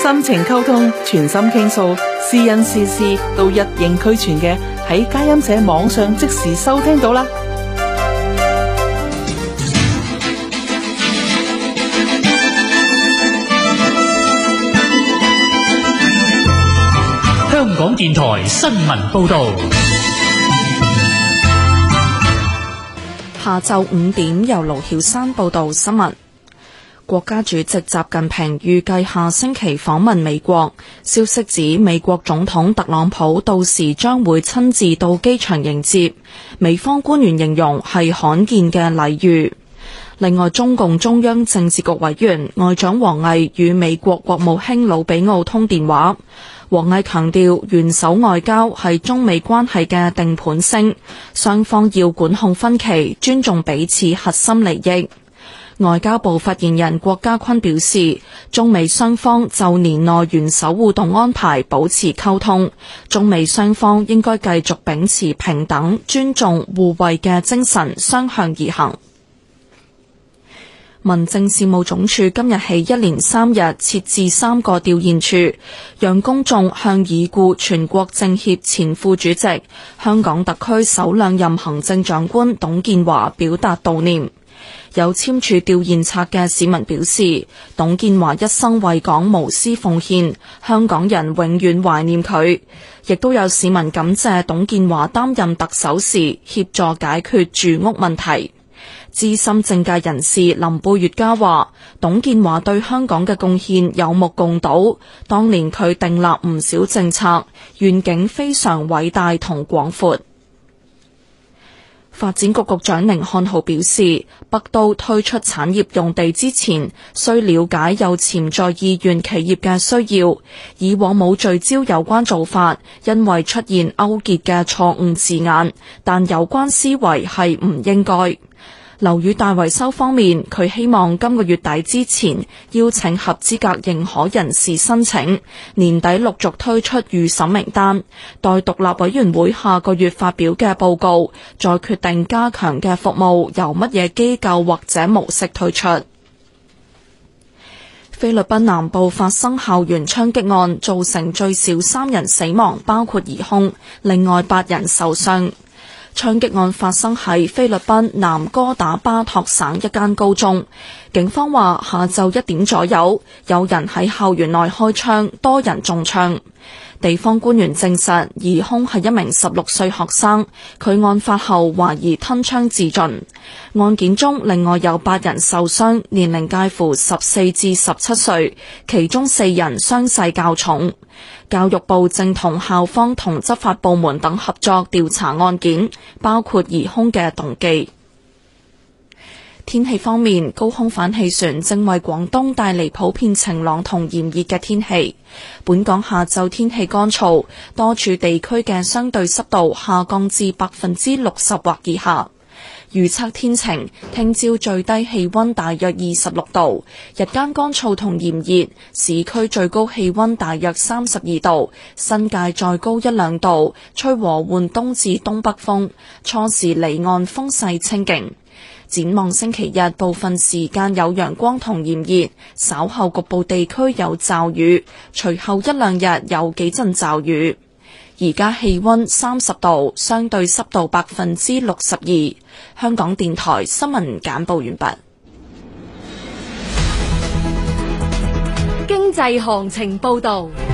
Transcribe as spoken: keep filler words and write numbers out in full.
心情溝通，全心傾訴，私隱私事都一應俱全嘅，喺佳音社網上即時收聽到啦。 香港電台新聞報道， 下晝五點由盧曉山報道新聞。國家主席習近平預計下星期訪問美國，消息指美國總統特朗普到時將會親自到機場迎接，美方官員形容係罕見嘅禮遇。另外，中共中央政治局委員外長王毅與美國國務卿魯比奧通電話。王毅強調，元首外交係中美關係嘅定盤星，雙方要管控分歧，尊重彼此核心利益。外交部發言人郭家坤表示，中美雙方就年內元首互動安排保持溝通，中美雙方應該繼續秉持平等、尊重、互惠嘅精神，相向而行。民政事務總署今日起一連三日設置三個弔唁處，讓公眾向已故全國政協前副主席、香港特區首兩任行政長官董建華表達悼念。有簽署弔唁冊嘅市民表示，董建華一生為港無私奉獻，香港人永遠懷念佢。亦都有市民感謝董建華擔任特首時協助解決住屋問題。資深政界人士林貝月嘉話，董建華對香港嘅貢獻有目共睹，當年佢訂立唔少政策，願景非常偉大同廣闊。發展局局長寧漢豪表示，北都推出產業用地之前，需了解有潛在意願企業嘅需要，以往冇聚焦有關做法，因為出現勾結嘅錯誤字眼，但有關思維係唔應該。樓宇大維修方面，佢希望今個月底之前邀請合資格認可人士申請，年底陸續推出預審名單，待獨立委員會下個月發表嘅報告，再決定加強嘅服務由乜嘢機構或者模式推出。菲律賓南部發生校園槍擊案，造成最少三人死亡，包括疑兇，另外八人受傷。槍擊案發生喺菲律賓南哥打巴托省一間高中，警方話下晝一點左右，有人喺校園內開槍，多人中槍。地方官員證實，疑兇係一名十六歲學生，佢案發後懷疑吞槍自盡。案件中另外有八人受傷，年齡介乎十四至十七歲，其中四人傷勢較重。教育部正同校方同執法部門等合作調查案件，包括疑兇嘅動機。天氣方面，高空反氣旋正為廣東帶嚟普遍晴朗同炎熱嘅天氣。本港下晝天氣乾燥，多處地區嘅相對濕度下降至百分之六十或以下。預測天晴，聽朝最低氣溫大約二十六度，日間乾燥同炎熱，市區最高氣溫大約三十二度，新界再高一兩度，吹和緩東至東北風，初時離岸風勢清勁。展望星期日，部分時間有陽光同炎熱，稍後局部地區有驟雨，隨後一兩日有幾陣驟雨。而家氣溫三十度，相對濕度百分之六十二。香港電台新聞簡報完畢。 經濟行情報道。